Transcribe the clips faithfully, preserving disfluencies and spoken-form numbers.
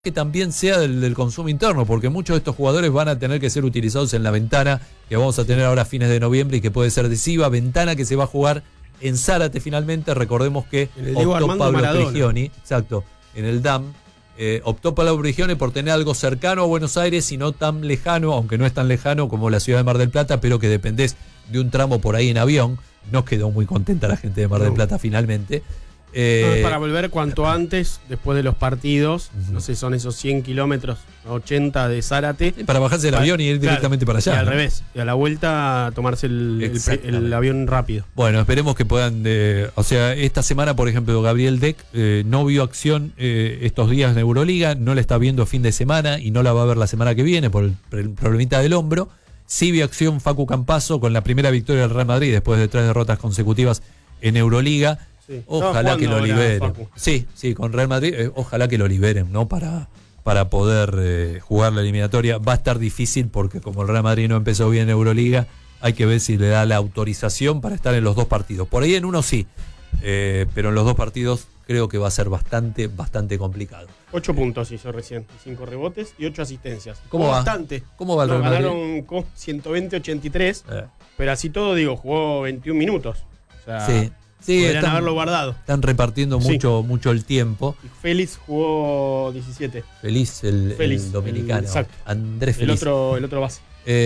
que también sea del, del consumo interno, porque muchos de estos jugadores van a tener que ser utilizados en la ventana que vamos a tener ahora a fines de noviembre y que puede ser decisiva, ventana que se va a jugar en Zárate finalmente. Recordemos que optó Pablo Prigioni, exacto, en el D A M, eh, optó Pablo Prigioni por tener algo cercano a Buenos Aires y no tan lejano, aunque no es tan lejano como la ciudad de Mar del Plata, pero que dependés de un tramo por ahí en avión. No quedó muy contenta la gente de Mar del Plata finalmente. Eh, no, es para volver cuanto antes, después de los partidos, uh-huh. no sé, son esos cien kilómetros, ochenta de Zárate. Sí, para bajarse del para, avión y ir claro, directamente para allá. Y al ¿no? revés, y a la vuelta tomarse el, el, el avión rápido. Bueno, esperemos que puedan, eh, o sea, esta semana, por ejemplo, Gabriel Deck eh, no vio acción eh, estos días en Euroliga, no la está viendo fin de semana y no la va a ver la semana que viene por el, el problemita del hombro. Sí vio acción Facu Campazzo con la primera victoria del Real Madrid después de tres derrotas consecutivas en Euroliga. Sí. Ojalá que lo liberen. Sí, sí, con Real Madrid, eh, ojalá que lo liberen, ¿no? Para, para poder eh, jugar la eliminatoria. Va a estar difícil porque como el Real Madrid no empezó bien en Euroliga, hay que ver si le da la autorización para estar en los dos partidos. Por ahí en uno sí, eh, pero en los dos partidos creo que va a ser bastante, bastante complicado. Ocho puntos hizo recién, cinco rebotes y ocho asistencias. ¿Cómo va? Bastante. ¿Cómo va el no, Real Madrid? Ganaron con ciento veinte a ochenta y tres, eh. pero así todo, digo, jugó veintiún minutos. O sea, sí. Sí, podrían están, haberlo guardado. Están repartiendo mucho, sí. mucho el tiempo. Y Félix jugó diecisiete. Félix, el, Félix, el dominicano. El, exacto. Andrés Félix. El otro, el otro base.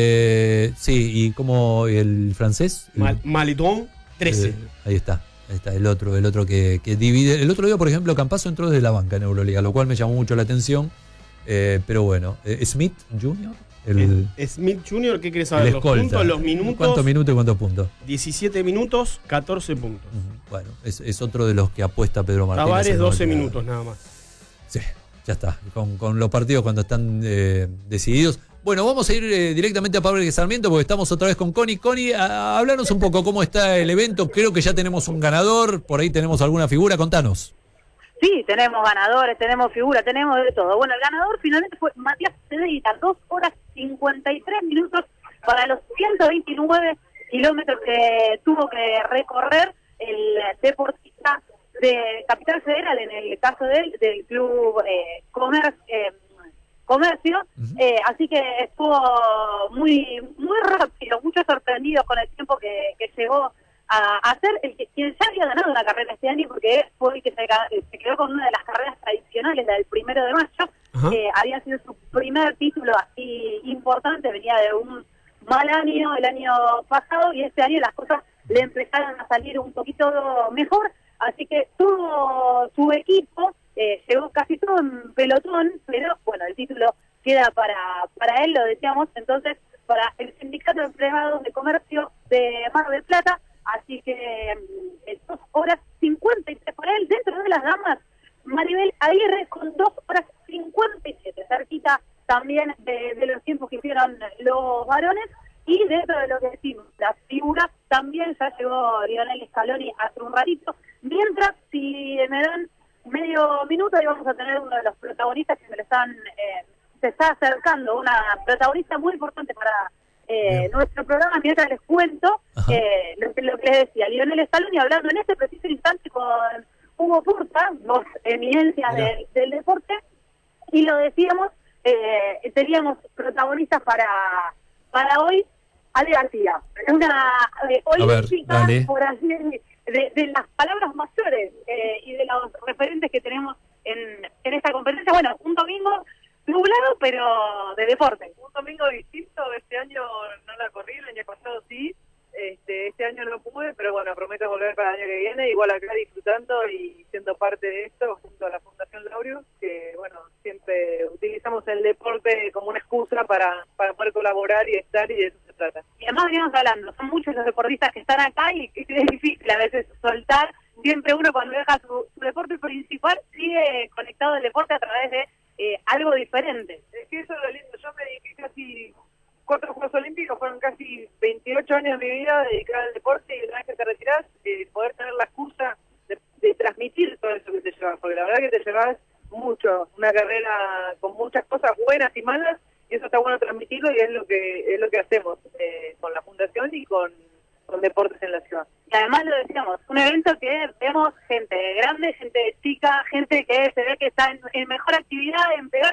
Eh, sí, y como el francés. Mal, Maliton, trece. Eh, ahí está. Ahí está el otro, el otro que, que divide. El otro día, por ejemplo, Campazzo entró desde la banca en Euroliga, lo cual me llamó mucho la atención. Eh, pero bueno, eh, Smith junior El, el Smith junior, ¿qué querés saber? El los escolta. puntos, los minutos. ¿Cuántos minutos y cuántos puntos? diecisiete minutos, catorce puntos. Uh-huh. Bueno, es, es otro de los que apuesta Pedro Martínez. Tavares, doce minutos nada más. Sí, ya está. Con, con los partidos cuando están eh, decididos. Bueno, vamos a ir eh, directamente a Pablo Sarmiento porque estamos otra vez con Connie. Connie, a, a hablarnos un poco cómo está el evento. Creo que ya tenemos un ganador, por ahí tenemos alguna figura. Contanos. Sí, tenemos ganadores, tenemos figuras, tenemos de todo. Bueno, el ganador finalmente fue Matías Cedrita, dos horas cincuenta y tres minutos para los ciento veintinueve kilómetros que tuvo que recorrer el deportista de Capital Federal, en el caso de él, del club eh, Comer, eh, Comercio. Uh-huh. eh, así que estuvo muy muy rápido, mucho sorprendido con el tiempo que, que llegó a hacer el que quien ya había ganado una carrera este año, porque fue el que se, se quedó con una de las carreras tradicionales, la del primero de mayo. Uh-huh. eh, había sido su primer título así importante, venía de un mal año el año pasado y este año las cosas le empezaron a salir un poquito mejor, así que todo su equipo eh, llegó casi todo en pelotón, pero bueno, el título queda para, para él, lo decíamos, entonces para el Sindicato de Empleados de Comercio de Mar del Plata. Así que eh, dos horas cincuenta y tres para él. Dentro de las damas, Maribel Aguirre con dos horas cincuenta y siete, cerquita también de, de los tiempos que hicieron los varones. Y dentro de lo que decimos, las figuras, también ya llegó Lionel Scaloni hace un ratito. Mientras, si me dan medio minuto, ahí vamos a tener uno de los protagonistas que me lo están, eh, se está acercando, una protagonista muy importante para Eh, nuestro programa. Mientras les cuento eh, lo, lo que les decía, Lionel Scaloni hablando en este preciso instante con Hugo Furta, dos eminencias del, del deporte, y lo decíamos, eh, teníamos protagonistas para para hoy, Ale García, una eh, olímpica, ver, por así decir, de, de las palabras mayores eh, y de los referentes que tenemos en, en esta competencia. Bueno, un domingo nublado, pero de deporte. Un domingo distinto, este año no la corrí, el año pasado sí, este, este año no pude, pero bueno, prometo volver para el año que viene, igual acá disfrutando y siendo parte de esto, junto a la Fundación Laureus, que bueno, siempre utilizamos el deporte como una excusa para, para poder colaborar y estar, y de eso se trata. Y además veníamos hablando, son muchos los deportistas que están acá y es difícil a veces soltar, siempre uno cuando deja su, su deporte principal sigue conectado al deporte a través de Eh, algo diferente. Es que eso es lo lindo. Yo me dediqué casi cuatro Juegos Olímpicos, fueron casi veintiocho años de mi vida dedicada al deporte, y una vez que te retirás, eh, poder tener la excusa de, de transmitir todo eso que te llevas, porque la verdad que te llevas mucho, una carrera con muchas cosas buenas y malas, y eso está bueno transmitirlo, y es lo que es lo que hacemos eh, con la fundación y con con deportes en la ciudad. Y además lo decíamos, un evento que vemos gente grande, gente chica, gente que se ve que está en, en mejor actividad, en peor